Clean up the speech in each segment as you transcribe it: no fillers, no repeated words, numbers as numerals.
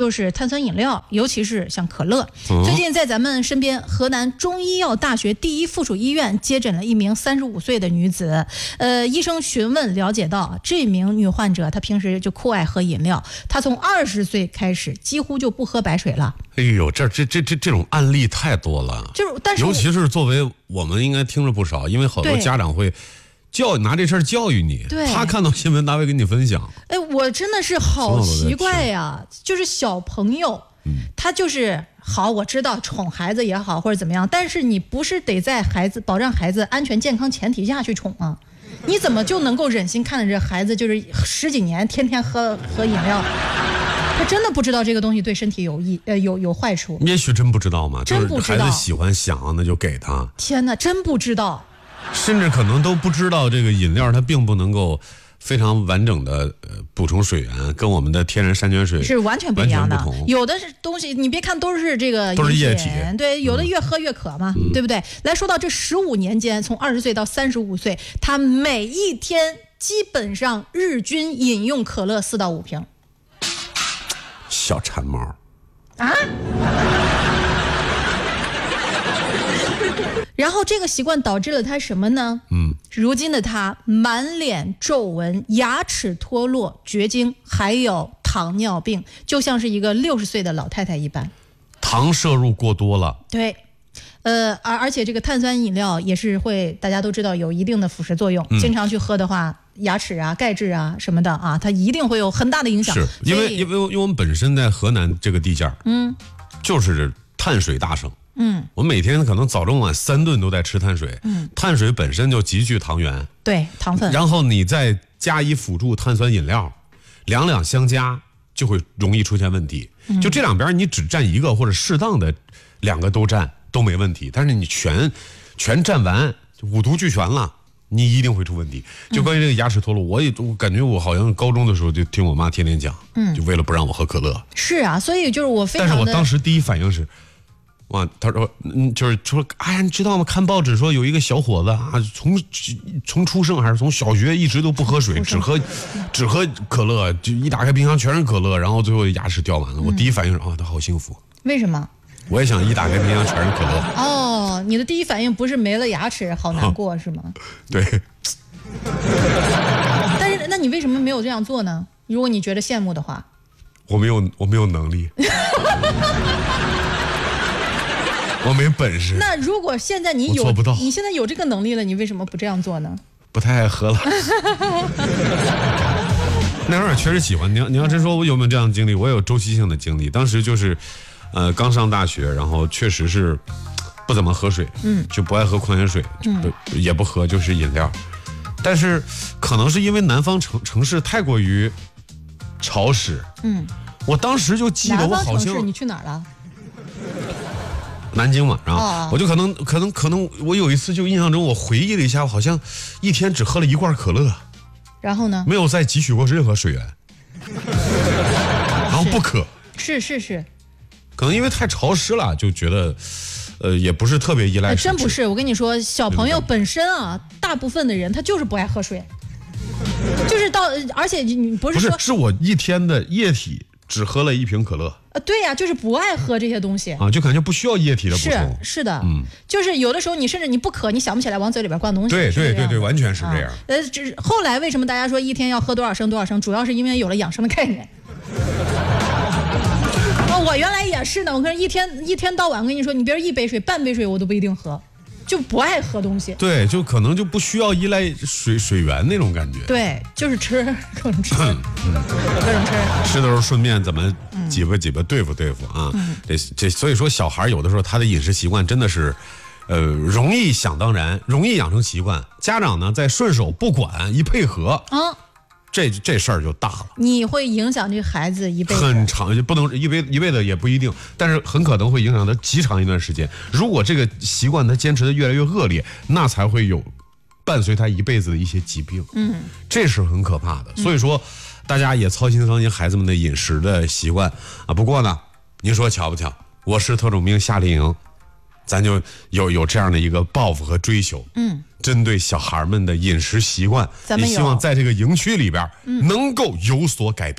就是碳酸饮料，尤其是像可乐。最近在咱们身边，河南中医药大学第一附属医院接诊了一名35岁的女子。医生询问了解到，这名女患者她平时就酷爱喝饮料，她从20岁开始几乎就不喝白水了。 哎呦，这种案例太多了， 但是尤其是作为我们应该听着不少，因为好多家长会拿这事儿教育你，他看到新闻他会跟你分享。 哎，我真的是好奇怪呀，就是小朋友，他就是好，我知道宠孩子也好或者怎么样，但是你不是得在保障孩子安全健康前提下去宠吗？你怎么就能够忍心看着这孩子就是10几年天天喝饮料？他真的不知道这个东西对身体有坏处？ 也许真不知道嘛， 真不知道。 孩子喜欢想，那就给他。 天哪，真不知道。 甚至可能都不知道这个饮料它并不能够非常完整的补充水源，跟我们的天然山泉水是完全不一样的。有的是东西你别看都是这个都是液体， 对，有的越喝越渴嘛，对不对？来说到这15年间，从20岁到35岁，他每一天基本上日均饮用可乐4到5瓶。 小馋猫啊！然后这个习惯导致了他什么呢？如今的他满脸皱纹、牙齿脱落、绝经，还有糖尿病，就像是一个60岁的老太太一般。 糖摄入过多了。 对，而且这个碳酸饮料也是大家都知道有一定的腐蚀作用，经常去喝的话，牙齿啊、钙质啊什么的啊，它一定会有很大的影响。 是因为我们本身在河南这个地界就是碳水大省。我每天可能早中晚3顿都在吃碳水。碳水本身就极具糖原， 对，糖分。 然后你再加以辅助碳酸饮料，两相加就会容易出现问题。就这两边你只占一个或者适当的2个都占都没问题，但是你全占完5毒俱全了，你一定会出问题。就关于这个牙齿脱落，我感觉我好像高中的时候就听我妈天天讲，就为了不让我喝可乐。 是啊，所以就是我非常的。 但是我当时第一反应是，哇，他说，就是说，哎呀，你知道吗？看报纸说有一个小伙子啊，从出生还是从小学一直都不喝水，只喝可乐，就一打开冰箱全是可乐，然后最后牙齿掉完了。我第一反应是，他好幸福。 为什么？ 我也想一打开冰箱全是可乐。 哦，你的第一反应不是没了牙齿好难过是吗？ 对。 但是，那你为什么没有这样做呢？如果你觉得羡慕的话。 我没有能力。我没本事。 那如果现在你做不到， 你现在有这个能力了，你为什么不这样做呢？ 不太爱喝了。那会儿确实喜欢。你要真说我有没有这样的经历，我有周期性的经历。当时就是，刚上大学，然后确实是不怎么喝水，就不爱喝矿泉水，也不喝就是饮料。但是可能是因为南方城市太过于潮湿，我当时就记得我好像你去哪儿了？ 南京嘛，然后我就可能我有一次就印象中我回忆了一下，我好像一天只喝了1罐可乐， 然后呢， 没有再汲取过任何水源，然后不渴。 是， 可能因为太潮湿了，就觉得也不是特别依赖水。 真不是，我跟你说，小朋友本身啊，大部分的人他就是不爱喝水，就是而且你不是说是我一天的液体只喝了1瓶可乐。 对呀，就是不爱喝这些东西啊，就感觉不需要液体的补充。 是的，就是有的时候你甚至你不渴，你想不起来往嘴里边灌东西。 对，完全是这样。 后来为什么大家说一天要喝多少升，主要是因为有了养生的概念。我原来也是呢，我看一天到晚，我跟你说，你别说1杯水、半杯水我都不一定喝。就不爱喝东西， 对，就可能就不需要依赖水源那种感觉。 对，就是吃各种吃，各种吃的时候顺便怎么挤吧对付啊。所以说小孩有的时候他的饮食习惯真的是，容易想当然，容易养成习惯。家长呢在顺手不管一配合，这事儿就大了。 你会影响这个孩子一辈子， 很长，不能一辈子也不一定，但是很可能会影响他极长一段时间。如果这个习惯他坚持的越来越恶劣，那才会有伴随他一辈子的一些疾病。这是很可怕的。所以说，大家也操心孩子们的饮食的习惯啊。不过呢，您说巧不巧？我是特种兵夏令营，咱就有这样的一个抱负和追求。针对小孩们的饮食习惯，也希望在这个营区里边能够有所改变。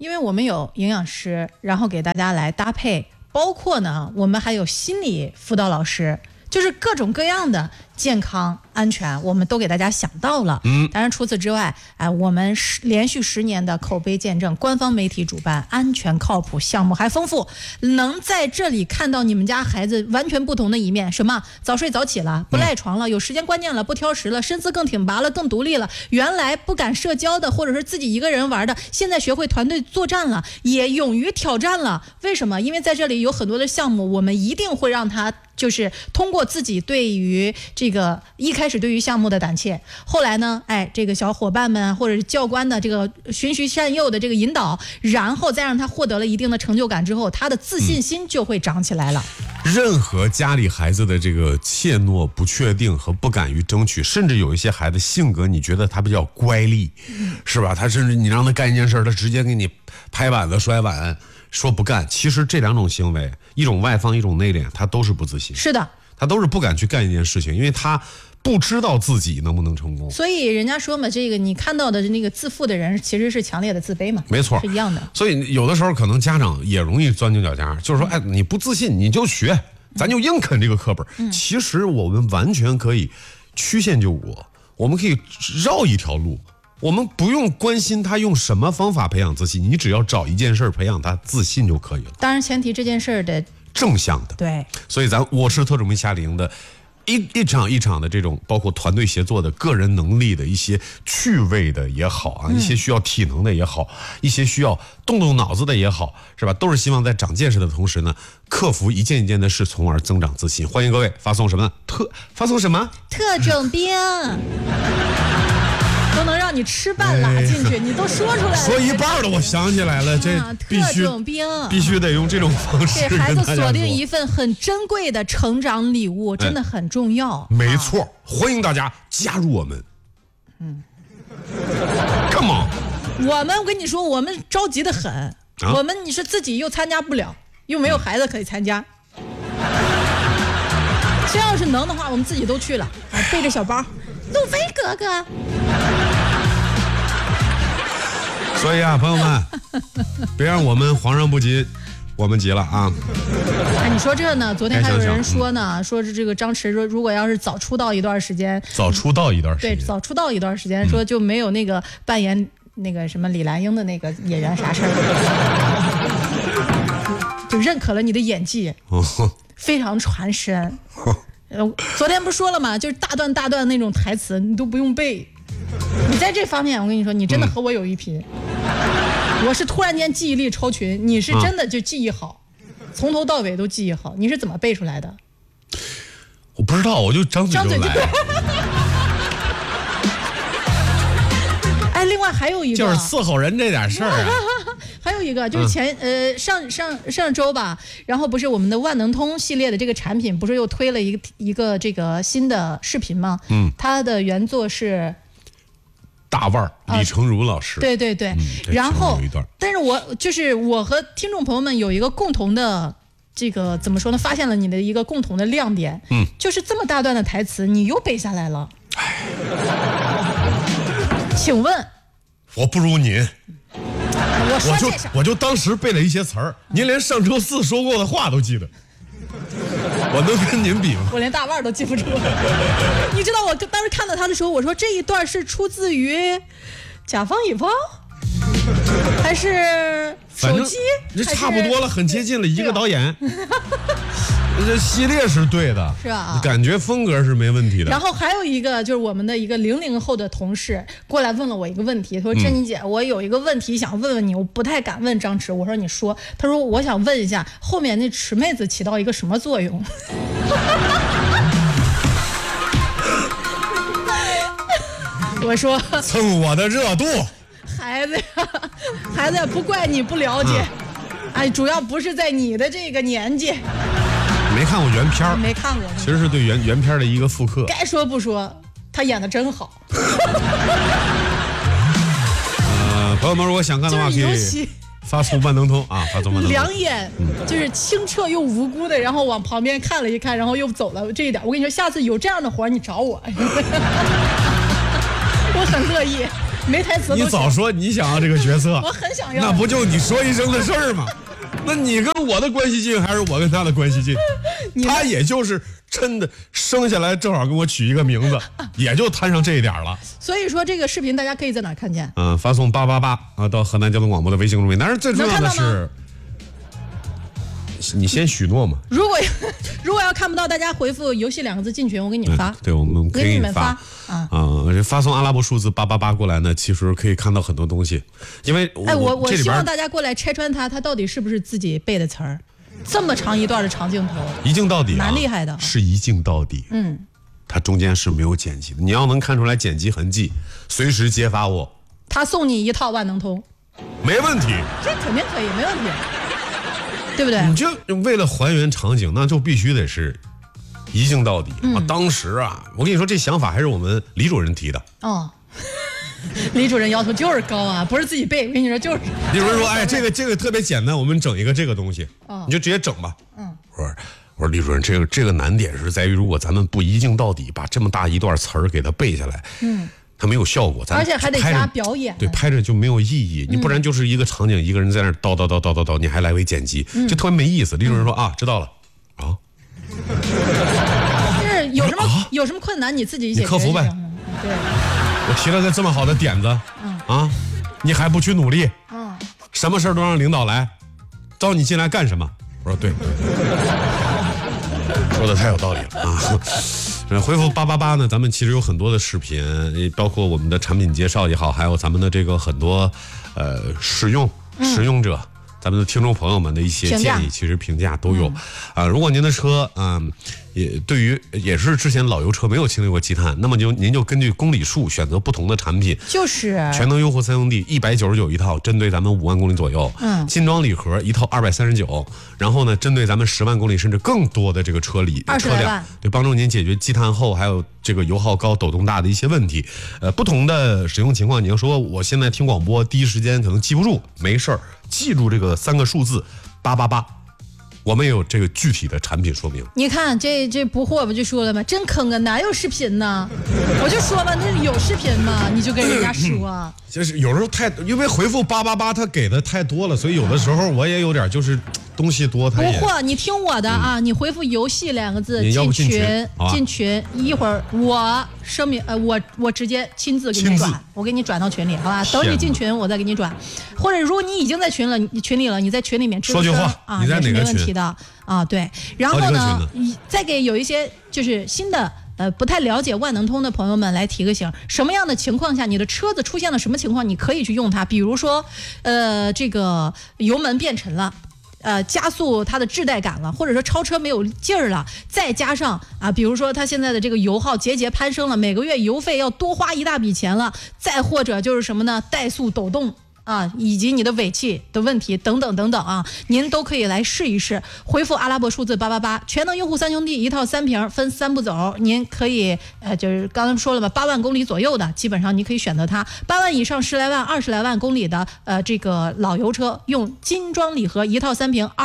因为我们有营养师，然后给大家来搭配，包括呢，我们还有心理辅导老师，就是各种各样的健康安全，我们都给大家想到了。当然除此之外，我们连续10年的口碑见证，官方媒体主办，安全靠谱，项目还丰富，能在这里看到你们家孩子完全不同的一面。什么？早睡早起了，不赖床了，有时间观念了，不挑食了，身姿更挺拔了，更独立了。原来不敢社交的，或者是自己一个人玩的，现在学会团队作战了，也勇于挑战了。为什么？因为在这里有很多的项目，我们一定会让他就是通过自己对于这个一开始对于项目的胆怯，后来呢，这个小伙伴们或者是教官的这个循循善诱的这个引导，然后再让他获得了一定的成就感之后，他的自信心就会长起来了。 任何家里孩子的这个怯懦、不确定和不敢于争取，甚至有一些孩子性格你觉得他比较乖戾，是吧？他甚至你让他干一件事，他直接给你拍板子摔碗，说不干。其实这2种行为，一种外放，一种内敛，他都是不自信。 是的， 他都是不敢去干一件事情，因为他不知道自己能不能成功。 所以人家说嘛，这个你看到的那个自负的人，其实是强烈的自卑嘛。 没错， 是一样的。 所以有的时候可能家长也容易钻牛角尖，就是说，你不自信你就学，咱就硬啃这个课本。其实我们完全可以曲线救国，我们可以绕一条路。我们不用关心他用什么方法培养自信，你只要找一件事培养他自信就可以了。 当然前提这件事的正向的。 对， 所以我是特种兵夏令营的一场一场的这种包括团队协作的个人能力的一些趣味的也好啊，一些需要体能的也好，一些需要动脑子的也好，是吧？都是希望在长见识的同时呢，克服一件一件的事，从而增长自信。欢迎各位发送什么呢？发送什么？ 特种兵。都能让你吃半拉进去，你都说出来了。 说一半了，我想起来了，这必须得用这种方式给孩子锁定一份很珍贵的成长礼物，真的很重要。 没错，欢迎大家加入我们。Come on， 我跟你说，我们着急的很。我们你说自己又参加不了，又没有孩子可以参加。这要是能的话，我们自己都去了，背着小包，路飞哥哥。 所以啊，朋友们，别让我们皇上不急，我们急了啊！ 你说这呢？昨天还有人说呢，说是这个张弛说，如果要是早出道一段时间， 对，早出道一段时间，说就没有那个扮演那个什么李兰英的那个演员啥事儿，就认可了你的演技，非常传神。昨天不是说了吗？就是大段那种台词，你都不用背。你在这方面，我跟你说，你真的和我有一拼。我是突然间记忆力超群，你是真的就记忆好，从头到尾都记忆好。你是怎么背出来的？ 我不知道，我就张嘴就来。 另外还有一个就是伺候人这点事儿啊。 还有一个就是上周吧，然后不是我们的万能通系列的这个产品，不是又推了一个这个新的视频吗？它的原作是大腕李成儒老师。 对，然后但是我和听众朋友们有一个共同的这个怎么说呢？发现了你的一个共同的亮点，就是这么大段的台词你又背下来了。请问， 我不如您。 我就当时背了一些词儿，您连上周4说过的话都记得，我能跟您比吗？ 我连大腕都记不住。你知道我当时看到他的时候，我说这一段是出自于甲方乙方，还是手机？ 这差不多了，很接近了，一个导演。这系列是对的， 是啊， 感觉风格是没问题的。 然后还有一个就是我们的一个00后的同事过来问了我一个问题，他说：“珍妮姐，我有一个问题想问问你，我不太敢问张弛。”我说：“你说。”他说：“我想问一下，后面那池妹子起到一个什么作用？”我说：“ 蹭我的热度。” 孩子呀，不怪你不了解，主要不是在你的这个年纪。 没看过原片， 没看过， 其实是对原片的一个复刻。 该说不说，他演的真好。 朋友们，如果想看的话，可以发送万能通啊，发送万能通。 两眼就是清澈又无辜的，然后往旁边看了一看，然后又走了。这一点，我跟你说，下次有这样的活你找我，我很乐意。 没台词。 你早说你想要这个角色， 我很想要。 那不就你说一声的事儿吗？那你跟我的关系近，还是我跟他的关系近？他也就是真的生下来正好跟我取一个名字，也就摊上这一点了。 所以说这个视频大家可以在哪看见？ 发送888啊到河南交通广播的微信公众平台。但是最重要的是，你先许诺嘛。 如果要看不到，大家回复游戏2个字进群，我给你发。 对，我们可以给你们发发送阿拉伯数字888过来呢，其实可以看到很多东西。因为我希望大家过来拆穿它到底是不是自己背的词儿。这么长一段的长镜头， 一镜到底， 蛮厉害的， 是一镜到底。它中间是没有剪辑的，你要能看出来剪辑痕迹，随时揭发我。 他送你一套万能通， 没问题， 这肯定可以，没问题，对不对？ 你就为了还原场景，那就必须得是一镜到底啊！当时啊，我跟你说，这想法还是我们李主任提的。 李主任要求就是高啊，不是自己背。我跟你说，就是李主任说，哎，这个特别简单，我们整一个这个东西，你就直接整吧。我说李主任，这个难点是在于，如果咱们不一镜到底，把这么大一段词儿给它背下来，它没有效果， 而且还得加表演， 对，拍着就没有意义。你不然就是一个场景，一个人在那叨，你还来回剪辑，就特别没意思。李主任说啊，知道了啊， 就是有什么困难你自己解决， 你克服呗。 对， 我提了个这么好的点子，你还不去努力，什么事儿都让领导来，招你进来干什么？我说对，说的太有道理了啊。回复888呢，咱们其实有很多的视频，包括我们的产品介绍也好，还有咱们的这个很多使用者，咱们的听众朋友们的一些建议，其实评价都有。如果您的车也是之前老油车没有经历过积碳，那么您就根据公里数选择不同的产品， 就是全能优惠3兄弟199一套，针对咱们5万公里左右，金装礼盒一套239，然后呢，针对咱们10万公里甚至更多的这个车辆，对，帮助您解决积碳后还有这个油耗高、抖动大的一些问题。不同的使用情况，你要说我现在听广播第一时间可能记不住，没事儿，记住这个3个数字888。我们也有这个具体的产品说明。你看这不货不就说了吗？真坑啊，哪有视频呢？我就说吧，那有视频吗？你就跟人家说。 就是有时候因为回复888他给的太多了，所以有的时候我也有点就是东西多。 不货，你听我的啊，你回复游戏2个字进群，一会儿我声明我直接亲自给你转，我给你转到群里，好吧？等你进群我再给你转，或者如果你已经在群里了，你在群里面说句话啊，你在哪个群的啊？对，然后呢，再给有一些就是新的不太了解万能通的朋友们来提个醒，什么样的情况下你的车子出现了什么情况，你可以去用它，比如说这个油门变沉了。加速它的质带感了，或者说超车没有劲儿了，再加上比如说它现在的这个油耗节节攀升了，每个月油费要多花一大笔钱了，再或者就是什么呢？怠速抖动以及你的尾气的问题等等啊，您都可以来试一试。回复阿拉伯数字888，全能用户3兄弟一套3瓶，分3步走，您可以就是刚才说了吧，8万公里左右的，基本上你可以选择它。8万以上10来万、20来万公里的这个老油车，用金装礼盒一套3瓶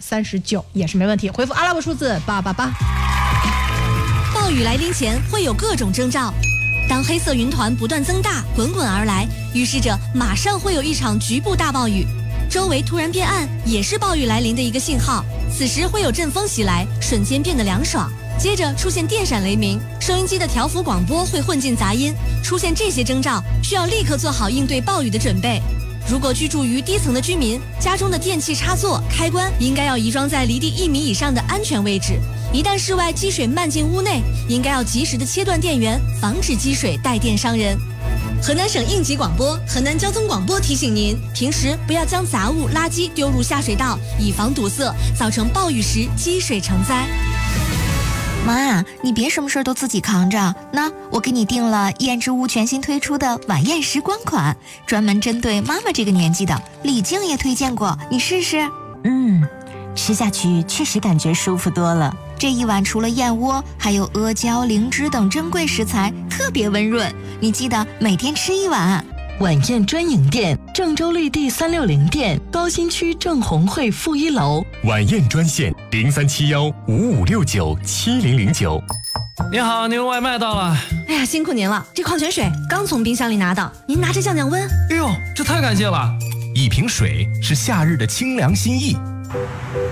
239也是没问题。回复阿拉伯数字888。 暴雨来临前会有各种征兆。当黑色云团不断增大，滚滚而来，预示着马上会有一场局部大暴雨。周围突然变暗，也是暴雨来临的一个信号。此时会有阵风袭来，瞬间变得凉爽，接着出现电闪雷鸣，收音机的调幅广播会混进杂音。出现这些征兆，需要立刻做好应对暴雨的准备。如果居住于低层的居民，家中的电器插座、开关应该要移装在离地1米以上的安全位置。一旦室外积水漫进屋内，应该要及时的切断电源，防止积水带电伤人。河南省应急广播、河南交通广播提醒您，平时不要将杂物、垃圾丢入下水道，以防堵塞，造成暴雨时积水成灾。 妈，你别什么事都自己扛着，那我给你订了燕之屋全新推出的晚宴时光款，专门针对妈妈这个年纪的，李静也推荐过，你试试。吃下去确实感觉舒服多了。这一碗除了燕窝，还有阿胶、灵芝等珍贵食材，特别温润。你记得每天吃1碗。 晚宴专营店：郑州绿地360店，高新区郑红汇负1楼。 晚宴专线：037155697009。 您好，您外卖到了。 哎呀，辛苦您了，这矿泉水刚从冰箱里拿的，您拿着降降温。 哎呦，这太感谢了！ 一瓶水是夏日的清凉心意。